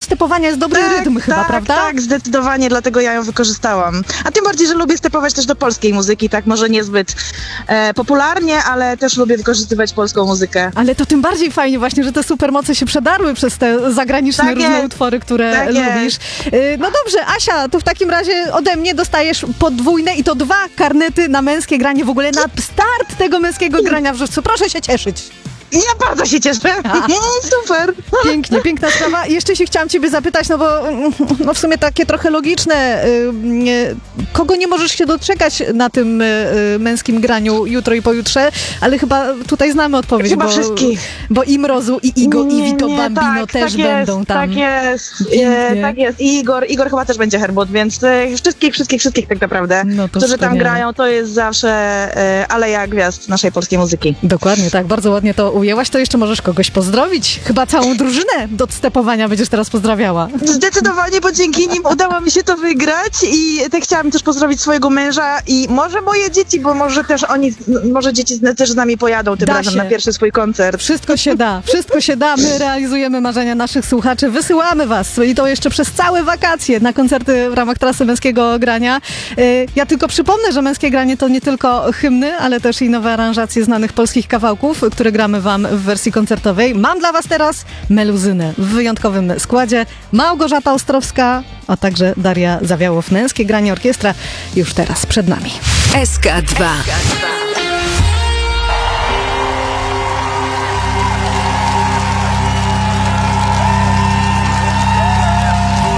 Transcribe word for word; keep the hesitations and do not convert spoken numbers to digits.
stepowania jest dobry tak, rytm chyba, tak, prawda? Tak, zdecydowanie, dlatego ja ją wykorzystałam. A tym bardziej, że lubię stepować też do polskiej muzyki, tak może niezbyt e, popularnie, ale też lubię wykorzystywać polską muzykę. Ale to tym bardziej fajnie właśnie, że te supermoce się przedarły przez te zagraniczne Tak różne jest. utwory, które Tak lubisz. Y, No dobrze, Asia, to w takim razie ode mnie dostajesz podwójne i to dwa karnety na męskie granie, w ogóle na start tego męskiego grania w Żywcu. Proszę się cieszyć. Ja bardzo się cieszę. Super. Pięknie, piękna sprawa. Jeszcze się chciałam ciebie zapytać, no bo no w sumie takie trochę logiczne. y, Kogo nie możesz się doczekać na tym y, męskim graniu jutro i pojutrze, ale chyba tutaj znamy odpowiedź. Chyba bo, wszystkich. Bo i Mrozu, i Igo, Nie, i Vito nie, Bambino tak, też tak będą jest, tam. Tak jest, Pięknie. e, tak jest. I Igor, Igor chyba też będzie Herbut, więc e, wszystkich, wszystkich, wszystkich tak naprawdę, No to którzy tam wspaniale. grają, to jest zawsze e, aleja gwiazd naszej polskiej muzyki. Dokładnie, tak, bardzo ładnie to ujęłaś, to jeszcze możesz kogoś pozdrowić. Chyba całą drużynę do stepowania będziesz teraz pozdrawiała. Zdecydowanie, bo dzięki nim udało mi się to wygrać i tak chciałam też pozdrowić swojego męża i może moje dzieci, bo może też oni, może dzieci też z nami pojadą tym Da razem się. na pierwszy swój koncert. Wszystko się da, wszystko się da. My realizujemy marzenia naszych słuchaczy, wysyłamy was i to jeszcze przez całe wakacje na koncerty w ramach trasy męskiego grania. Y, Ja tylko przypomnę, że męskie granie to nie tylko hymny, ale też i nowe aranżacje znanych polskich kawałków, które gramy wam w wersji koncertowej. Mam dla was teraz Meluzynę w wyjątkowym składzie. Małgorzata Ostrowska, a także Daria Zawiałow. Męskie granie orkiestra już teraz przed nami. S K dwa.